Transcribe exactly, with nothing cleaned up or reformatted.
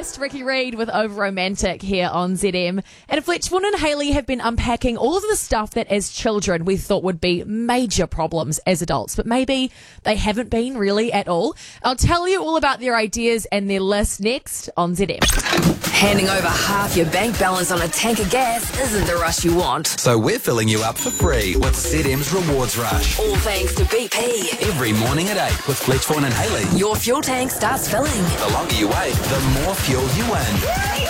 West, Ricky Reed with Over Romantic here on Z M. And Fletchborn and Hayley have been unpacking all of the stuff that as children we thought would be major problems as adults, but maybe they haven't been really at all. I'll tell you all about their ideas and their list next on Z M. Handing over half your bank balance on a tank of gas isn't the rush you want. So we're filling you up for free with Z M's Rewards Rush. All thanks to B P. Every morning at eight with Fletchborn and Hayley. Your fuel tank starts filling. The longer you wait, the more fuel you win.